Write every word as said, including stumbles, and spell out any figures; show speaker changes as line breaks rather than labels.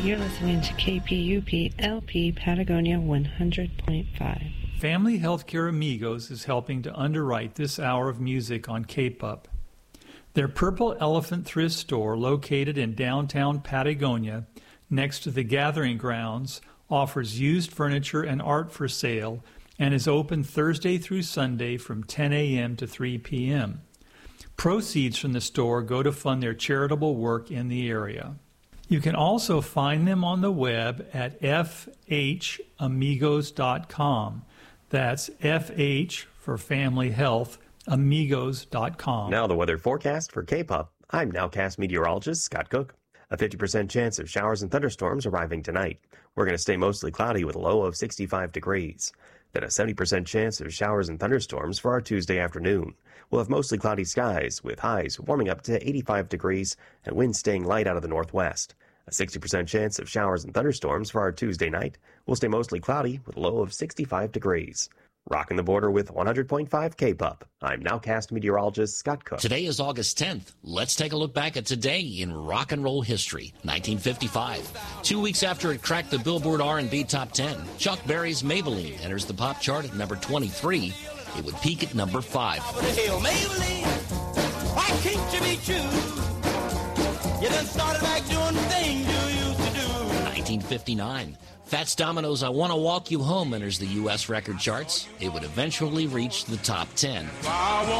You're listening to K P U P L P Patagonia one hundred point five.
Family Healthcare Amigos is helping to underwrite this hour of music on K P U P. Their Purple Elephant thrift store, located in downtown Patagonia, next to the Gathering Grounds, offers used furniture and art for sale and is open Thursday through Sunday from ten a.m. to three p.m. Proceeds from the store go to fund their charitable work in the area. You can also find them on the web at f h amigos dot com. That's F H for Family Health, amigos dot com.
Now the weather forecast for K P U P. I'm Nowcast meteorologist Scott Cook. A fifty percent chance of showers and thunderstorms arriving tonight. We're going to stay mostly cloudy with a low of sixty-five degrees. Then a seventy percent chance of showers and thunderstorms for our Tuesday afternoon. We'll have mostly cloudy skies with highs warming up to eighty-five degrees and winds staying light out of the northwest. A sixty percent chance of showers and thunderstorms for our Tuesday night. We'll stay mostly cloudy with a low of sixty-five degrees. Rocking the border with one hundred point five K P U P. I'm Nowcast meteorologist Scott Cook.
Today is August tenth. Let's take a look back at today in rock and roll history. nineteen fifty-five. Two weeks after it cracked the Billboard R and B Top ten, Chuck Berry's Maybelline enters the pop chart at number twenty-three. It would peak at number five.
Maybelline, why can't you be true? You done started back doing the things you used to do.
nineteen fifty-nine. Fats Domino's I Wanna Walk You Home enters the U S record charts. It would eventually reach the top ten.
I